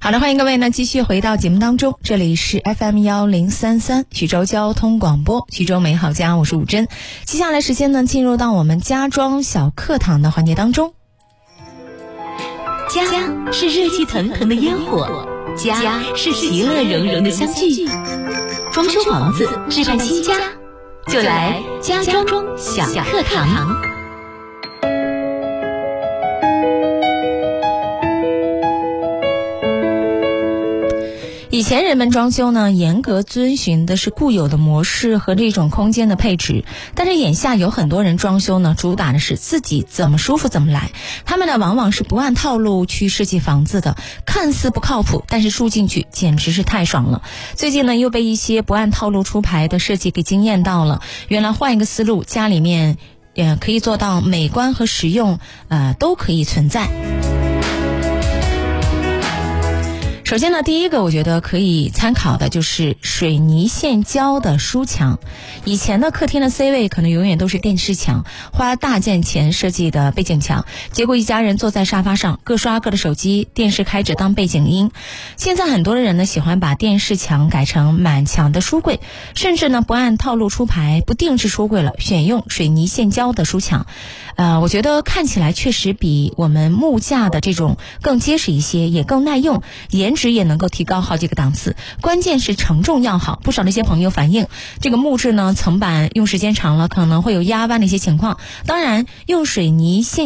好的，欢迎各位呢继续回到节目当中，这里是 FM1033 徐州交通广播，徐州美好家，我是武珍。接下来时间呢，进入到我们家装小课堂的环节当中。 家是热气腾腾的烟火，家是其乐融融的相聚。装修房子，置办新家，就来家装小课堂。 以前人们装修呢，严格遵循的是固有的模式和这种空间的配置，但是眼下有很多人装修呢，主打的是自己怎么舒服怎么来，他们呢往往是不按套路去设计房子的，看似不靠谱，但是住进去简直是太爽了。最近呢又被一些不按套路出牌的设计给惊艳到了，原来换一个思路，家里面可以做到美观和实用都可以存在。首先呢，第一个我觉得可以参考的就是水泥线胶的书墙。以前的客厅的 C 位可能永远都是电视墙，花大价钱设计的背景墙，结果一家人坐在沙发上，各刷各的手机，电视开着当背景音。现在很多的人呢喜欢把电视墙改成满墙的书柜，甚至呢不按套路出牌，不定制书柜了，选用水泥线胶的书墙。我觉得看起来确实比我们木架的这种更结实一些，也更耐用，颜值也能够提高好几个档次，关键是承重要好。不少的一些朋友反映，这个木质呢层板用时间长了可能会有压弯的一些情况，当然用水泥线